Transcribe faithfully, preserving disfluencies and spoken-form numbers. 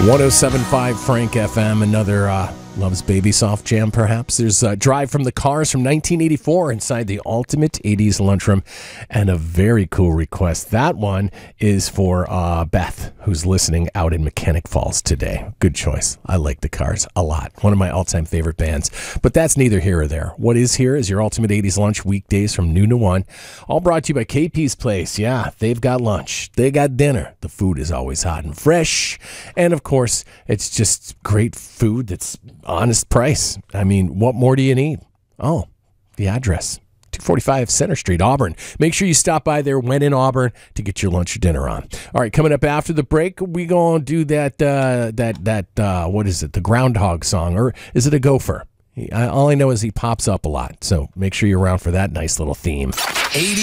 one oh seven point five Frank F M, another uh, Love's Baby soft jam, perhaps. There's a Drive from the Cars from nineteen eighty-four inside the Ultimate eighties Lunchroom, and a very cool request. That one is for uh, Beth, who's listening out in Mechanic Falls today. Good choice. I like the Cars a lot. One of my all-time favorite bands. But that's neither here or there. What is here is your Ultimate eighties Lunch weekdays from noon to one. All brought to you by K P's Place. Yeah, they've got lunch. They got dinner. The food is always hot and fresh. And, of course, it's just great food that's honest price. I mean, what more do you need? Oh, the address. two forty-five Center Street, Auburn. Make sure you stop by there when in Auburn to get your lunch or dinner on. All right, coming up after the break, we going to do that, uh, that, that, uh, what is it, the Groundhog song, or is it a gopher? He, I, all I know is he pops up a lot, so make sure you're around for that nice little theme. eighty